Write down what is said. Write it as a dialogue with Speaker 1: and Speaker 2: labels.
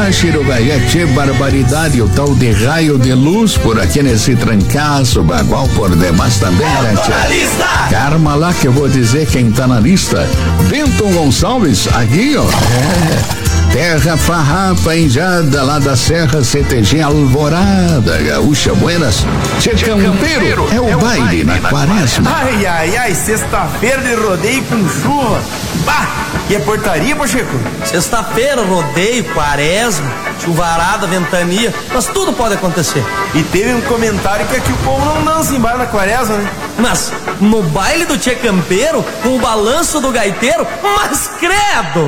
Speaker 1: Chirugaia, tchê, barbaridade, o tal de raio de luz por aqui nesse trancaço, bagual por demais também, né, tchê? Calma lá que eu vou dizer quem tá na lista. Bento Gonçalves, aqui, ó. Terra Farrapa, Enjada, lá da Serra, CTG Alvorada, Gaúcha Buenas. Tchê Campeiro, é o baile na Quaresma.
Speaker 2: Ai, ai, ai, sexta-feira de rodeio com chuva. Bah, que é portaria, Pacheco?
Speaker 3: Sexta-feira, rodeio, Quaresma, chuvarada, ventania, mas tudo pode acontecer.
Speaker 2: E teve um comentário que aqui o povo não dança em bar na Quaresma, né?
Speaker 3: Mas no baile do Tchê Campeiro, com o balanço do gaiteiro, mas credo!